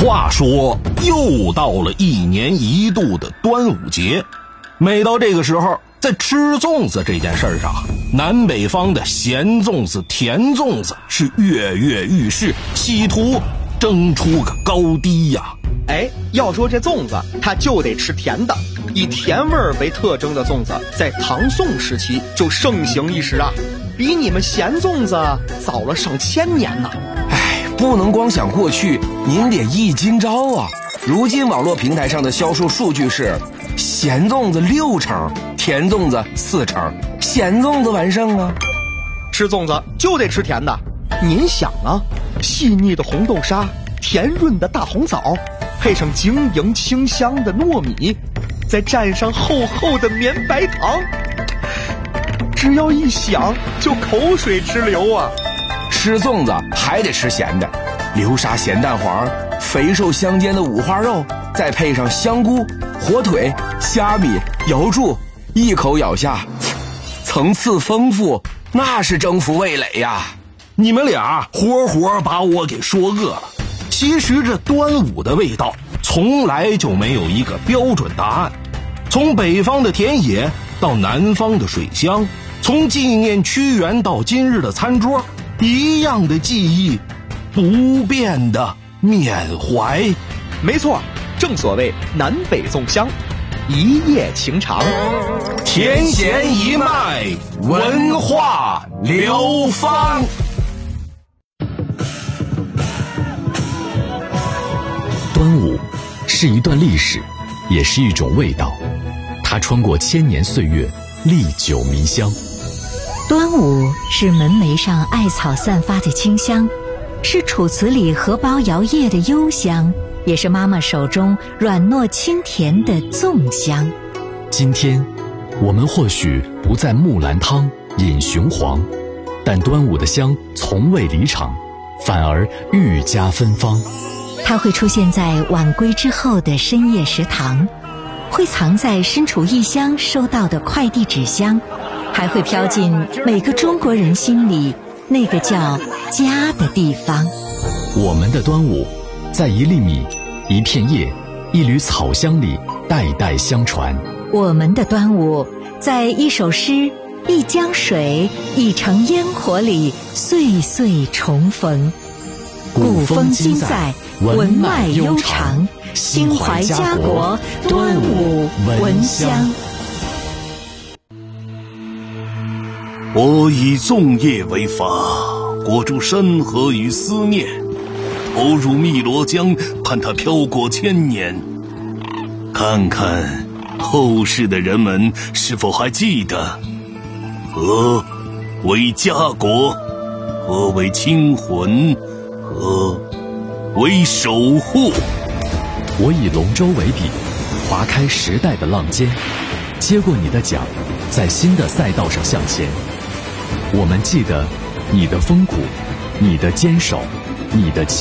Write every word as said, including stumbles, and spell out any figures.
话说又到了一年一度的端午节，每到这个时候，在吃粽子这件事上，南北方的咸粽子、甜粽子是跃跃欲试，企图争出个高低呀。 哎，要说这粽子，它就得吃甜的。以甜味儿为特征的粽子，在唐宋时期就盛行一时啊，比你们咸粽子早了上千年呢。 哎，不能光想过去，您得忆今朝啊。如今网络平台上的销售数据是，咸粽子六成，甜粽子四成，咸粽子完胜啊。 吃粽子就得吃甜的，您想啊，细腻的红豆沙，甜润的大红枣，配上晶莹清香的糯米，再蘸上厚厚的绵白糖，只要一想就口水直流啊。 吃粽子还得吃咸的，流沙咸蛋黄，肥瘦相间的五花肉，再配上香菇、火腿、虾米、瑶柱，一口咬下，层次丰富，那是征服味蕾呀。 你们俩活活把我给说饿了。其实这端午的味道从来就没有一个标准答案，从北方的田野到南方的水乡，从纪念屈原到今日的餐桌，一样的记忆，不变的缅怀。 没错，正所谓南北粽香，一夜情长， 甜咸一脉，文化流芳。 端午是一段历史，也是一种味道，它穿过千年岁月，历久弥香。 端午是门楣上艾草散发的清香，是楚辞里荷包摇曳的幽香，也是妈妈手中软糯清甜的粽香。 今天我们或许不在木兰汤饮雄黄，但端午的香从未离场，反而愈加芬芳。 它会出现在晚归之后的深夜食堂，会藏在身处异乡收到的快递纸箱，还会飘进每个中国人心里那个叫家的地方。 我们的端午，在一粒米、一片叶、一缕草香里代代相传。 我们的端午，在一首诗、一江水、一城烟火里岁岁重逢。古风今在，文脉悠长，心怀家国，端午闻香。 我以粽叶为法，裹住山河与思念，投入汨罗江，盼它飘过千年。看看后世的人们是否还记得，何为家国，何为清魂，何为守护。 我以龙舟为笔，划开时代的浪尖，接过你的桨，在新的赛道上向前。我们记得你的风骨，你的坚守，你的